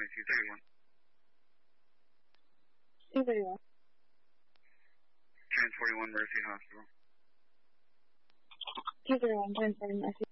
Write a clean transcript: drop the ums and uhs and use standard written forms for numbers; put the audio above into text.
2231. 231. Trans 41 Mercy Hospital. 231, 1040 Mercy